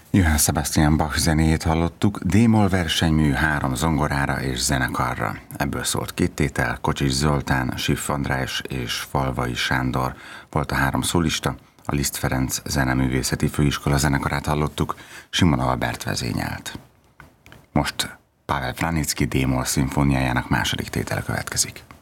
Johann Sebastian Bach zenéjét hallottuk, D-moll versenymű 3 zongorára és zenekarra. Ebből szólt 2 tétel, Kocsis Zoltán, Schiff András és Falvai Sándor volt a 3 szólista, a Liszt Ferenc Zeneművészeti Főiskola zenekarát hallottuk, Simon Albert vezényelt. Most Pavel Vranitzky D-moll szimfóniájának második tétele következik.